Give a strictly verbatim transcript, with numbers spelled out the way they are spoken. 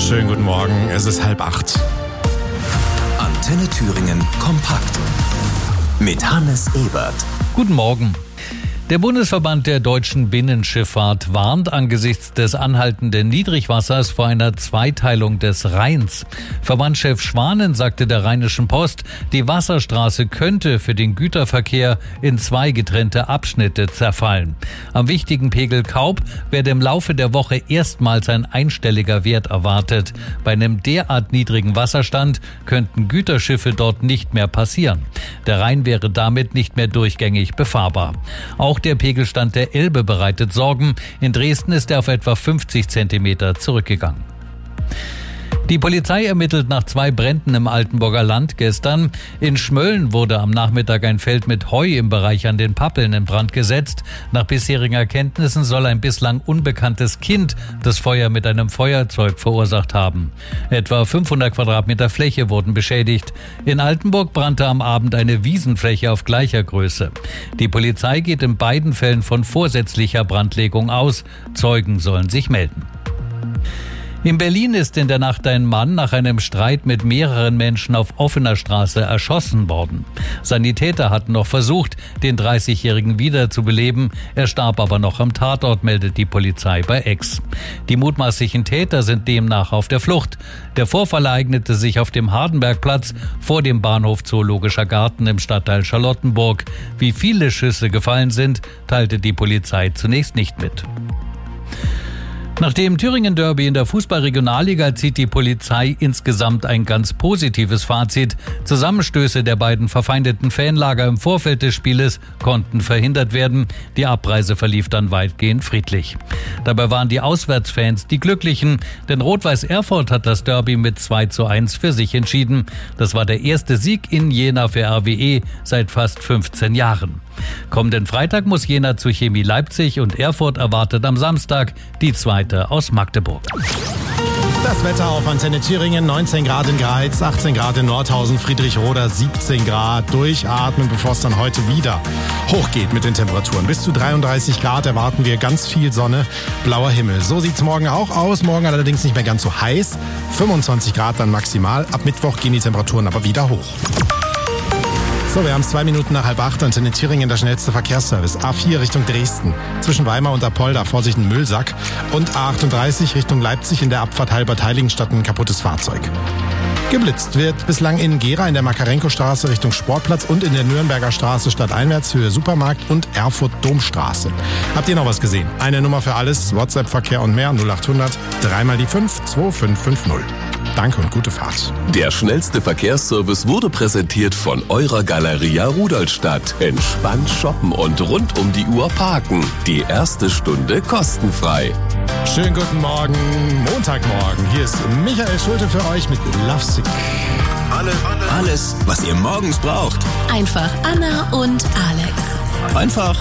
Schönen guten Morgen, es ist halb acht. Antenne Thüringen kompakt mit Hannes Ebert. Guten Morgen. Der Bundesverband der deutschen Binnenschifffahrt warnt angesichts des anhaltenden Niedrigwassers vor einer Zweiteilung des Rheins. Verbandschef Schwanen sagte der Rheinischen Post, die Wasserstraße könnte für den Güterverkehr in zwei getrennte Abschnitte zerfallen. Am wichtigen Pegel Kaub werde im Laufe der Woche erstmals ein einstelliger Wert erwartet. Bei einem derart niedrigen Wasserstand könnten Güterschiffe dort nicht mehr passieren. Der Rhein wäre damit nicht mehr durchgängig befahrbar. Auch der Pegelstand der Elbe bereitet Sorgen. In Dresden ist er auf etwa fünfzig Zentimeter zurückgegangen. Die Polizei ermittelt nach zwei Bränden im Altenburger Land gestern. In Schmölln wurde am Nachmittag ein Feld mit Heu im Bereich an den Pappeln in Brand gesetzt. Nach bisherigen Erkenntnissen soll ein bislang unbekanntes Kind das Feuer mit einem Feuerzeug verursacht haben. Etwa fünfhundert Quadratmeter Fläche wurden beschädigt. In Altenburg brannte am Abend eine Wiesenfläche auf gleicher Größe. Die Polizei geht in beiden Fällen von vorsätzlicher Brandlegung aus. Zeugen sollen sich melden. In Berlin ist in der Nacht ein Mann nach einem Streit mit mehreren Menschen auf offener Straße erschossen worden. Sanitäter hatten noch versucht, den dreißigjährigen wiederzubeleben. Er starb aber noch am Tatort, meldet die Polizei bei X. Die mutmaßlichen Täter sind demnach auf der Flucht. Der Vorfall ereignete sich auf dem Hardenbergplatz vor dem Bahnhof Zoologischer Garten im Stadtteil Charlottenburg. Wie viele Schüsse gefallen sind, teilte die Polizei zunächst nicht mit. Nach dem Thüringen-Derby in der Fußball-Regionalliga zieht die Polizei insgesamt ein ganz positives Fazit. Zusammenstöße der beiden verfeindeten Fanlager im Vorfeld des Spieles konnten verhindert werden. Die Abreise verlief dann weitgehend friedlich. Dabei waren die Auswärtsfans die Glücklichen, denn Rot-Weiß Erfurt hat das Derby mit zwei zu eins für sich entschieden. Das war der erste Sieg in Jena für R W E seit fast fünfzehn Jahren. Kommenden Freitag muss Jena zu Chemie Leipzig und Erfurt erwartet am Samstag die zweite aus Magdeburg. Das Wetter auf Antenne Thüringen, neunzehn Grad in Greiz, achtzehn Grad in Nordhausen, Friedrichroda, siebzehn Grad. Durchatmen, bevor es dann heute wieder hochgeht mit den Temperaturen. Bis zu dreiunddreißig Grad erwarten wir, ganz viel Sonne, blauer Himmel. So sieht's morgen auch aus, morgen allerdings nicht mehr ganz so heiß. fünfundzwanzig Grad dann maximal, ab Mittwoch gehen die Temperaturen aber wieder hoch. So, wir haben es zwei Minuten nach halb acht. Antenne Thüringen, der schnellste Verkehrsservice. A vier Richtung Dresden, zwischen Weimar und Apolda, Vorsicht ein Müllsack. Und A achtunddreißig Richtung Leipzig, in der Abfahrt Halbert-Heiligenstadt ein kaputtes Fahrzeug. Geblitzt wird bislang in Gera in der Makarenko-Straße Richtung Sportplatz und in der Nürnberger Straße stadteinwärts Höhe Supermarkt und Erfurt-Domstraße. Habt ihr noch was gesehen? Eine Nummer für alles, WhatsApp-Verkehr und mehr, null achthundert, dreimal die fünf, zwei fünf fünf null. Danke und gute Fahrt. Der schnellste Verkehrsservice wurde präsentiert von eurer Galeria Rudolstadt. Entspannt shoppen und rund um die Uhr parken. Die erste Stunde kostenfrei. Schönen guten Morgen, Montagmorgen. Hier ist Michael Schulte für euch mit Lovesick. Alle, alle. Alles, was ihr morgens braucht. Einfach Anna und Alex. Einfach